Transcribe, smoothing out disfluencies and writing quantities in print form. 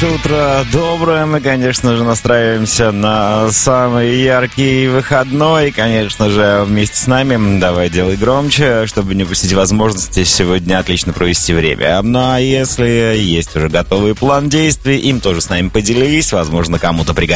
Утро доброе. Мы, конечно же, настраиваемся на самый яркий выходной. И, конечно же, вместе с нами давай делай громче, чтобы не упустить возможности сегодня отлично провести время. Ну а если есть уже готовый план действий, им тоже с нами поделись. Возможно, кому-то пригодится.